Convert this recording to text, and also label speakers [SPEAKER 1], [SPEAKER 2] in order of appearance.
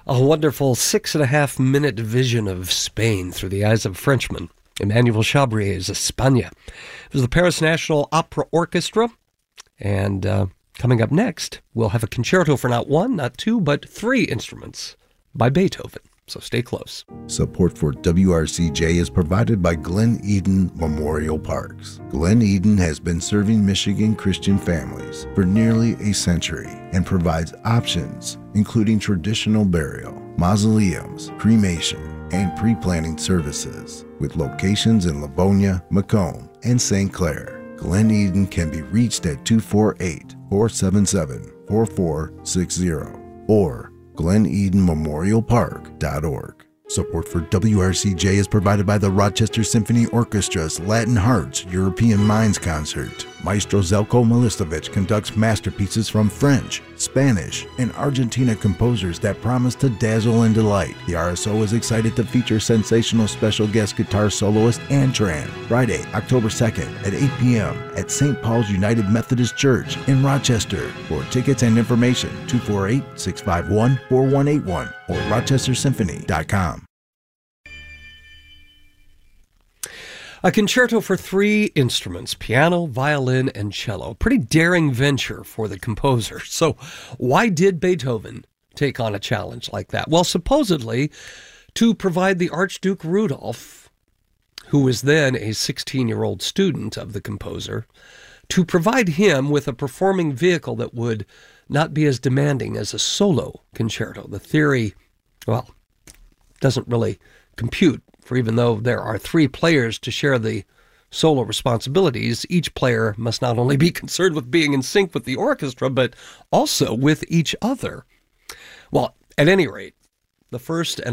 [SPEAKER 1] A wonderful 6.5-minute vision of Spain through the eyes of a Frenchman, Emmanuel Chabrier's España. It was the Paris National Opera Orchestra, and coming up next, we'll have a concerto for not one, not two, but three instruments by Beethoven. So stay close.
[SPEAKER 2] Support for WRCJ is provided by Glen Eden Memorial Parks. Glen Eden has been serving Michigan Christian families for nearly a century and provides options including traditional burial, mausoleums, cremation, and pre-planning services with locations in Livonia, Macomb, and St. Clair. Glen Eden can be reached at 248-477-4460 or GlenEdenMemorialPark.org. Support for WRCJ is provided by the Rochester Symphony Orchestra's Latin Hearts European Minds Concert. Maestro Zelko Milicevic conducts masterpieces from French, Spanish, and Argentina composers that promise to dazzle and delight. The RSO is excited to feature sensational special guest guitar soloist Antran Friday, October 2nd at 8 p.m. at St. Paul's United Methodist Church in Rochester. For tickets and information, 248-651-4181 or rochestersymphony.com.
[SPEAKER 1] A concerto for three instruments, piano, violin, and cello. Pretty daring venture for the composer. So why did Beethoven take on a challenge like that? Well, supposedly to provide the Archduke Rudolph, who was then a 16-year-old student of the composer, to provide him with a performing vehicle that would not be as demanding as a solo concerto. The theory, well, doesn't really compute. For even though there are three players to share the solo responsibilities, each player must not only be concerned with being in sync with the orchestra, but also with each other. Well, at any rate, the first and